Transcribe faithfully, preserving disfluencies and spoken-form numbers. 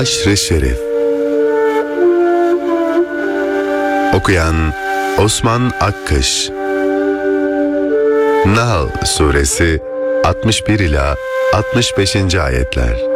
Aşr-ı Şerif. Okuyan Osman Akkış. Nahl Suresi altmış bir ila altmış beşinci ayetler.